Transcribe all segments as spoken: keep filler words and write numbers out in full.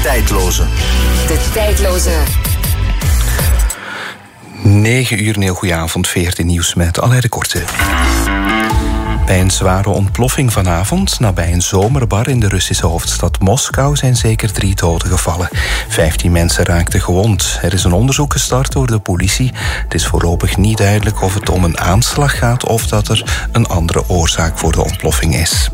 tijdloze. De tijdloze. negen uur, een heel goede avond, V R T Nieuws met Alain de Korte. Bij een zware ontploffing vanavond nabij een zomerbar in de Russische hoofdstad Moskou zijn zeker drie doden gevallen. Vijftien mensen raakten gewond. Er is een onderzoek gestart door de politie. Het is voorlopig niet duidelijk of het om een aanslag gaat of dat er een andere oorzaak voor de ontploffing is.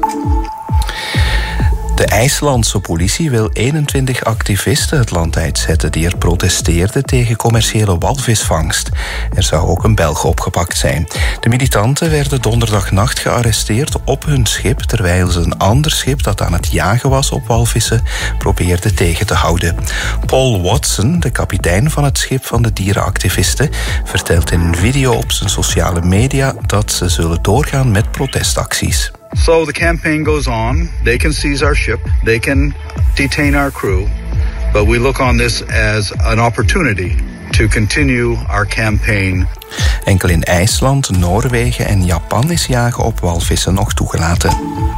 De IJslandse politie wil eenentwintig activisten het land uitzetten die er protesteerden tegen commerciële walvisvangst. Er zou ook een Belg opgepakt zijn. De militanten werden donderdagnacht gearresteerd op hun schip, terwijl ze een ander schip dat aan het jagen was op walvissen probeerden tegen te houden. Paul Watson, de kapitein van het schip van de dierenactivisten, vertelt in een video op zijn sociale media dat ze zullen doorgaan met protestacties. So the campaign goes on. They can seize our ship. They can detain our crew. But we look on this as an opportunity to continue our campaign. Enkel in IJsland, Noorwegen en Japan is jagen op walvissen nog toegelaten.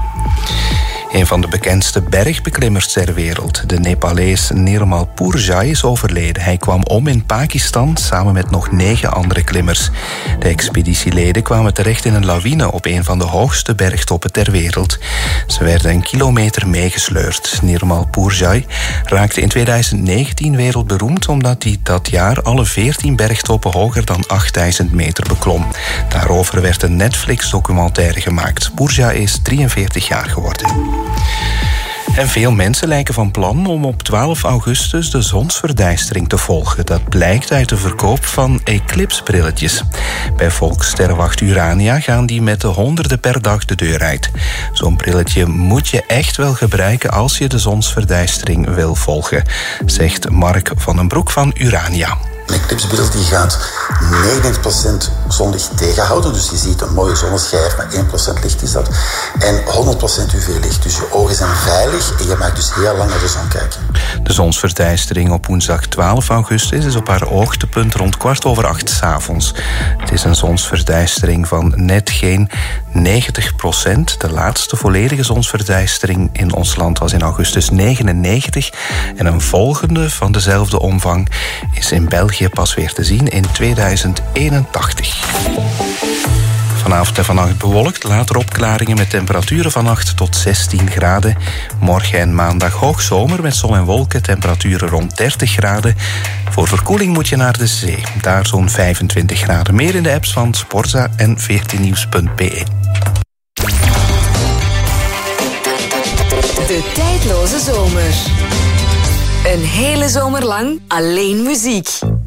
Een van de bekendste bergbeklimmers ter wereld, de Nepalees Nirmal Purjai, is overleden. Hij kwam om in Pakistan samen met nog negen andere klimmers. De expeditieleden kwamen terecht in een lawine op een van de hoogste bergtoppen ter wereld. Ze werden een kilometer meegesleurd. Nirmal Purjai raakte in tweeduizend negentien wereldberoemd omdat hij dat jaar alle veertien bergtoppen hoger dan achtduizend meter beklom. Daarover werd een Netflix-documentaire gemaakt. Purjai is drieënveertig jaar geworden. En veel mensen lijken van plan om op twaalf augustus de zonsverduistering te volgen. Dat blijkt uit de verkoop van eclipsebrilletjes. Bij Volkssterrenwacht Urania gaan die met de honderden per dag de deur uit. Zo'n brilletje moet je echt wel gebruiken als je de zonsverduistering wil volgen, zegt Mark van den Broek van Urania. Een eclipsebril die gaat negenennegentig procent zonlicht tegenhouden. Dus je ziet een mooie zonneschijf, maar één procent licht is dat. En honderd procent U V-licht. Dus je ogen zijn veilig en je mag dus heel lang naar de zon kijken. De zonsverduistering op woensdag twaalf augustus is op haar hoogtepunt rond kwart over acht 's avonds. Het is een zonsverduistering van net geen negentig procent. De laatste volledige zonsverduistering in ons land was in augustus negenennegentig. En een volgende van dezelfde omvang is in België pas weer te zien in tweeduizend eenentachtig. Vanavond en vannacht bewolkt, later opklaringen met temperaturen van acht tot zestien graden. Morgen en maandag hoogzomer met zon en wolken, temperaturen rond dertig graden. Voor verkoeling moet je naar de zee, daar zo'n vijfentwintig graden. Meer in de apps van Sporza en v r t nieuws punt b e. De tijdloze zomer. Een hele zomer lang alleen muziek.